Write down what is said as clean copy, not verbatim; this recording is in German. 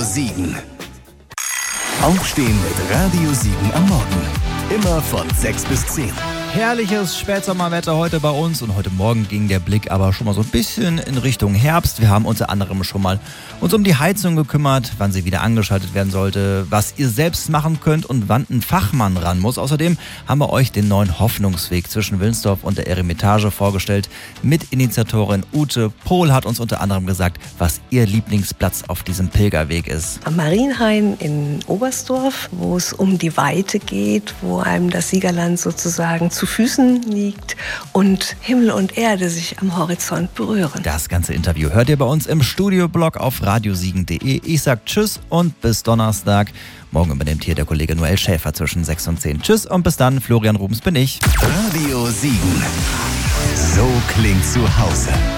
Siegen. Aufstehen mit Radio Siegen am Morgen. Immer von 6 bis 10. Herrliches Spätsommerwetter heute bei uns und heute Morgen ging der Blick aber schon mal so ein bisschen in Richtung Herbst. Wir haben unter anderem schon mal uns um die Heizung gekümmert, wann sie wieder angeschaltet werden sollte, was ihr selbst machen könnt und wann ein Fachmann ran muss. Außerdem haben wir euch den neuen Hoffnungsweg zwischen Wilnsdorf und der Eremitage vorgestellt. Mitinitiatorin Ute Pohl hat uns unter anderem gesagt, was ihr Lieblingsplatz auf diesem Pilgerweg ist. Am Marienhain in Oberstdorf, wo es um die Weite geht, wo einem das Siegerland sozusagen zu Füßen liegt und Himmel und Erde sich am Horizont berühren. Das ganze Interview hört ihr bei uns im Studioblog auf radiosiegen.de. Ich sag Tschüss und bis Donnerstag. Morgen übernimmt hier der Kollege Noel Schäfer zwischen 6 und 10. Tschüss und bis dann. Florian Rubens bin ich. Radio Siegen. So klingt zu Hause.